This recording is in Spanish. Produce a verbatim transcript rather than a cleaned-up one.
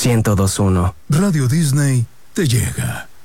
ciento dos punto uno. Radio Disney te llega.